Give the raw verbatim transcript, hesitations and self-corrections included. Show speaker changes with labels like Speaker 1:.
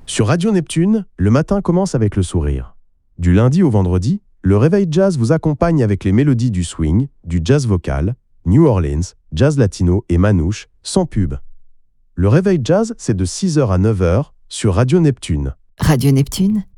Speaker 1: Sur Radio Neptune, le matin commence avec le sourire. Du lundi au vendredi, le Réveil Jazz vous accompagne avec les mélodies du swing, du jazz vocal, New Orleans, jazz latino et manouche, sans pub. Le Réveil Jazz, c'est de six heures à neuf heures sur Radio Neptune.
Speaker 2: Radio Neptune,